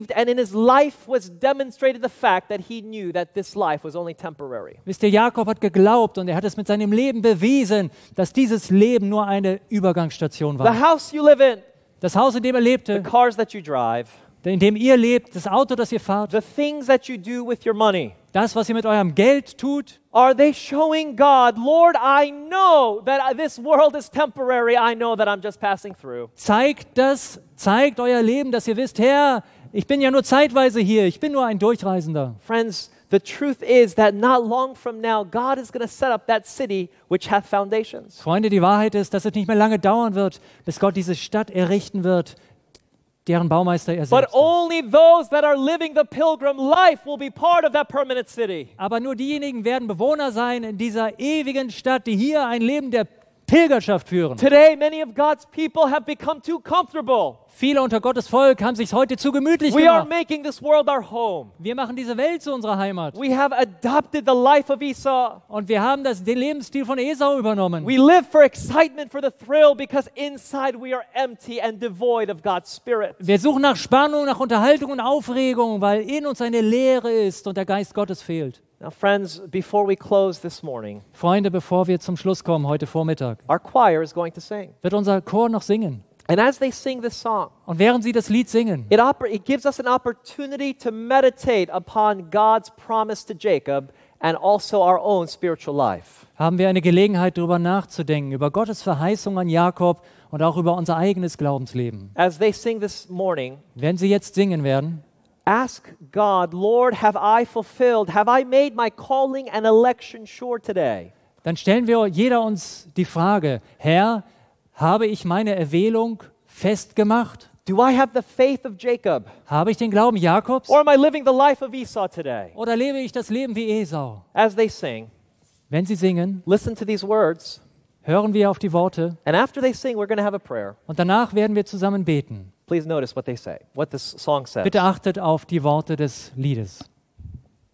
And in his life was demonstrated the fact that he knew that this life was only temporary. Wisst ihr, Jakob hat geglaubt und er hat es mit seinem Leben bewiesen, dass dieses Leben nur eine Übergangsstation The war. house you live in, Das Haus, in dem er the lebte, cars that you drive, in dem ihr lebt, das Auto, das ihr fahrt, the things that you do with your money, das, was ihr mit eurem Geld tut, are they showing God, Lord, I know that this world is temporary. I know that I'm just passing through. zeigt euer Leben, dass ihr wisst, Herr, ich bin ja nur zeitweise hier, ich bin nur ein Durchreisender. Friends, the truth is that not long from now, God is going to set up that city which hath foundations. Freunde, die Wahrheit ist, dass es nicht mehr lange dauern wird, bis Gott diese Stadt errichten wird, deren Baumeister er But selbst ist. only those that are living the pilgrim life will be part of that permanent city. Aber nur diejenigen werden Bewohner sein in dieser ewigen Stadt, die hier ein Leben der Pilgerschaft führen. Today, many of God's people have become too comfortable. Viele unter Gottes Volk haben sich heute zu gemütlich We are gemacht. making this world our home. Wir machen diese Welt zu unserer Heimat. We have adopted the life of Esau. Und wir haben den Lebensstil von Esau übernommen. We live for excitement, for the thrill, because inside we are empty and devoid of God's Spirit. Wir suchen nach Spannung, nach Unterhaltung und Aufregung, weil in uns eine Leere ist und der Geist Gottes fehlt. Now, friends, before we close this morning, Freunde, bevor wir zum Schluss kommen heute Vormittag, our choir is going to sing. wird unser Chor noch singen. And as they sing this song, Und während sie das Lied singen, it gives us an opportunity to meditate upon God's promise to Jacob and also our own spiritual life. haben wir eine Gelegenheit, darüber nachzudenken, über Gottes Verheißung an Jakob und auch über unser eigenes Glaubensleben. As they sing this morning, Wenn sie jetzt singen werden, ask God, Lord, have I fulfilled? Have I made my calling and election sure today? dann stellen wir jeder uns die Frage, Herr, habe ich meine Erwählung festgemacht? Do I have the faith of Jacob? Habe ich den Glauben Jakobs? Or am I living the life of Esau today? Oder lebe ich das Leben wie Esau? As they sing, Wenn sie singen, listen to these words. hören wir auf die Worte And after they sing, we're going to have a prayer. und danach werden wir zusammen beten. Please notice what they say, what this song says. Bitte achtet auf die Worte des Liedes.